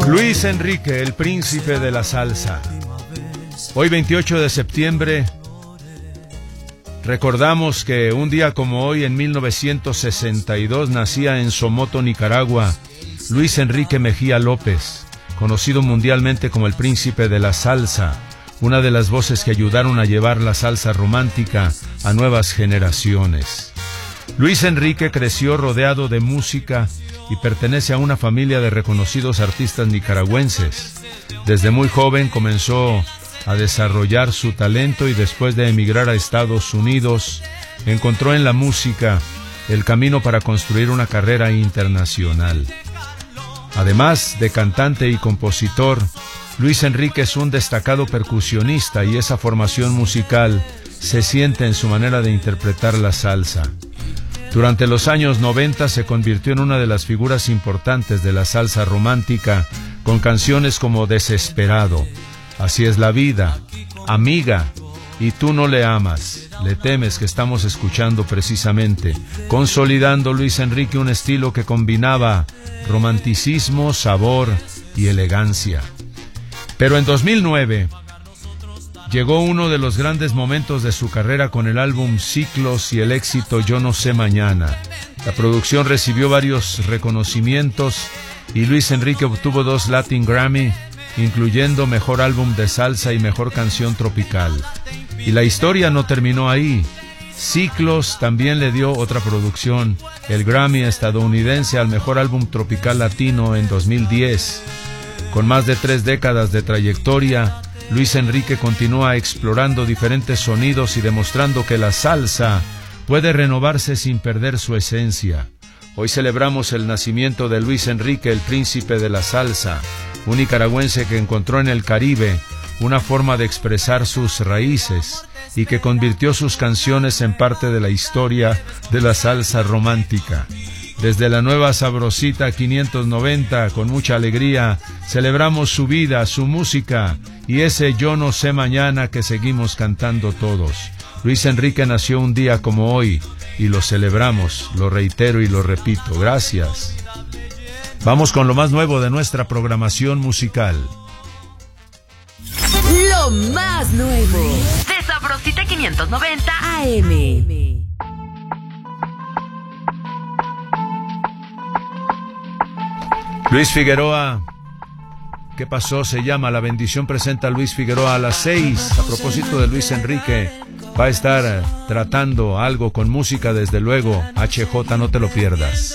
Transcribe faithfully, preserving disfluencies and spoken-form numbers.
Luis Enrique, el príncipe de la salsa. Hoy veintiocho de septiembre recordamos que un día como hoy en mil novecientos sesenta y dos nacía en Somoto, Nicaragua, Luis Enrique Mejía López, conocido mundialmente como el príncipe de la salsa, una de las voces que ayudaron a llevar la salsa romántica a nuevas generaciones. Luis Enrique creció rodeado de música y pertenece a una familia de reconocidos artistas nicaragüenses. Desde muy joven comenzó a desarrollar su talento y después de emigrar a Estados Unidos, encontró en la música el camino para construir una carrera internacional. Además de cantante y compositor, Luis Enrique es un destacado percusionista y esa formación musical se siente en su manera de interpretar la salsa. Durante los años noventa se convirtió en una de las figuras importantes de la salsa romántica con canciones como Desesperado, Así es la vida, Amiga y Tú no le amas, le temes, que estamos escuchando precisamente, consolidando Luis Enrique un estilo que combinaba romanticismo, sabor y elegancia. Pero en dos mil nueve llegó uno de los grandes momentos de su carrera con el álbum Ciclos y el éxito Yo no sé mañana. La producción recibió varios reconocimientos y Luis Enrique obtuvo dos Latin Grammy, incluyendo Mejor Álbum de Salsa y Mejor Canción Tropical. Y la historia no terminó ahí. Ciclos también le dio otra producción, el Grammy estadounidense al Mejor Álbum Tropical Latino en dos mil diez. Con más de tres décadas de trayectoria, Luis Enrique continúa explorando diferentes sonidos y demostrando que la salsa puede renovarse sin perder su esencia. Hoy celebramos el nacimiento de Luis Enrique, el príncipe de la salsa, un nicaragüense que encontró en el Caribe una forma de expresar sus raíces y que convirtió sus canciones en parte de la historia de la salsa romántica. Desde la nueva Sabrosita quinientos noventa, con mucha alegría, celebramos su vida, su música y ese Yo no sé mañana que seguimos cantando todos. Luis Enrique nació un día como hoy y lo celebramos, lo reitero y lo repito. Gracias. Vamos con lo más nuevo de nuestra programación musical. Lo más nuevo de Sabrosita quinientos noventa A M. Luis Figueroa, ¿qué pasó? Se llama La Bendición, presenta a Luis Figueroa a las seis. A propósito de Luis Enrique, va a estar tratando algo con música, desde luego. H J, no te lo pierdas.